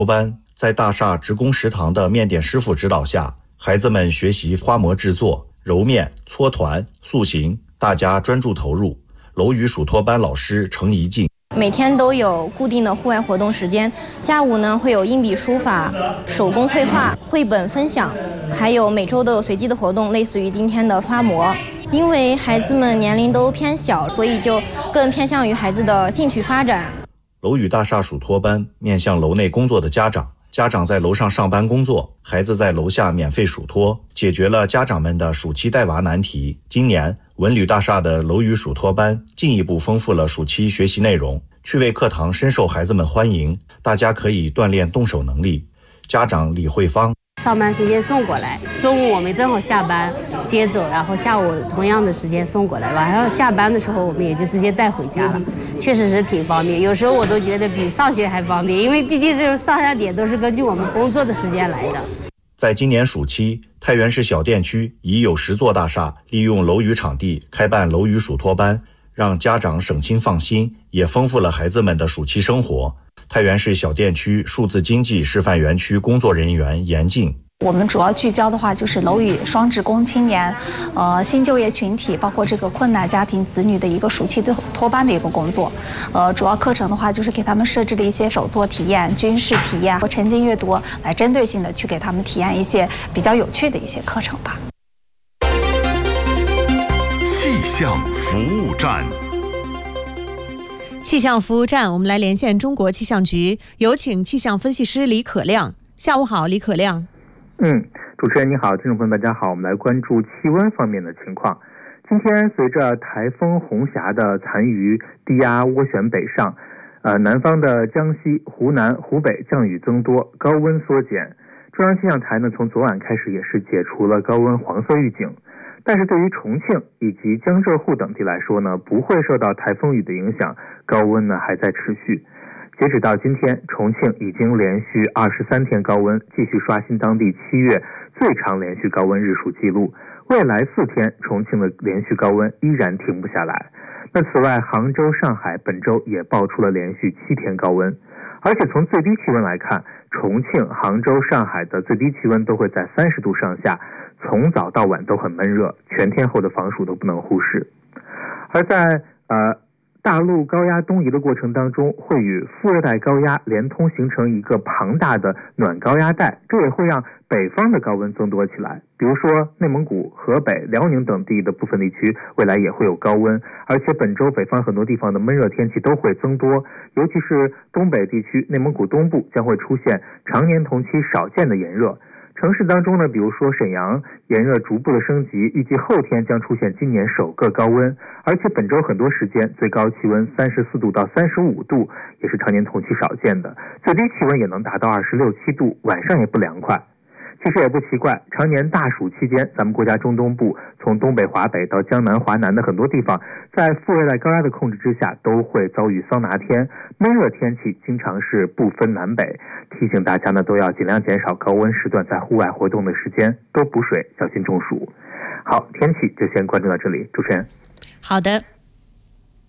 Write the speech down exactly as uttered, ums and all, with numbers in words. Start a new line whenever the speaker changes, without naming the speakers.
班在大厦职工食堂的面点师傅指导下，孩子们学习花模制作、揉面、搓团、塑形，大家专注投入。楼宇属托班老师程怡静，
每天都有固定的户外活动时间，下午呢会有硬笔书法、手工绘画、绘本分享，还有每周都有随机的活动，类似于今天的花模。因为孩子们年龄都偏小，所以就更偏向于孩子的兴趣发展。
楼宇大厦属托班，面向楼内工作的家长，家长在楼上上班工作，孩子在楼下免费属托，解决了家长们的暑期带娃难题。今年文旅大厦的楼宇属托班进一步丰富了暑期学习内容，趣味课堂深受孩子们欢迎，大家可以锻炼动手能力。家长李慧芳，
上班时间送过来，中午我们正好下班接走，然后下午同样的时间送过来，晚上下班的时候我们也就直接带回家了，确实是挺方便，有时候我都觉得比上学还方便，因为毕竟这上下点都是根据我们工作的时间来的。
在今年暑期，太原市小店区已有十座大厦利用楼宇场地开办楼宇属托班，让家长省心放心，也丰富了孩子们的暑期生活。太原市小店区数字经济示范园区工作人员严静，
我们主要聚焦的话就是楼宇双职工青年、呃新就业群体，包括这个困难家庭子女的一个暑期的托班的一个工作。呃，主要课程的话就是给他们设置了一些手作体验、军事体验和沉浸阅读，来针对性的去给他们体验一些比较有趣的一些课程吧。
气象服务站。
气象服务站，我们来连线中国气象局，有请气象分析师李可亮。下午好，李可亮。
嗯，主持人你好，听众朋友们大家好，我们来关注气温方面的情况。今天随着台风红霞的残余，低压涡旋北上，呃，南方的江西、湖南、湖北降雨增多，高温缩减。中央气象台呢，从昨晚开始也是解除了高温黄色预警。但是对于重庆以及江浙沪等地来说呢，不会受到台风雨的影响，高温呢还在持续。截止到今天，重庆已经连续二十三天高温，继续刷新当地七月最长连续高温日数记录。未来四天，重庆的连续高温依然停不下来。那此外，杭州、上海本周也爆出了连续七天高温。而且从最低气温来看，重庆、杭州、上海的最低气温都会在三十度上下，从早到晚都很闷热，全天候的防暑都不能忽视。而在呃大陆高压东移的过程当中，会与副热带高压连通形成一个庞大的暖高压带，这也会让北方的高温增多起来。比如说内蒙古、河北、辽宁等地的部分地区未来也会有高温，而且本周北方很多地方的闷热天气都会增多，尤其是东北地区、内蒙古东部将会出现常年同期少见的炎热。城市当中呢，比如说沈阳，炎热逐步的升级，预计后天将出现今年首个高温，而且本周很多时间最高气温三十四度到三十五度，也是常年同期少见的，最低气温也能达到二十六七度，晚上也不凉快。其实也不奇怪，常年大暑期间，咱们国家中东部从东北华北到江南华南的很多地方，在副热带高压的控制之下，都会遭遇桑拿天，闷热天气经常是不分南北。提醒大家呢，都要尽量减少高温时段在户外活动的时间，多补水，小心中暑。好，天气就先关注到这里，主持人。
好的。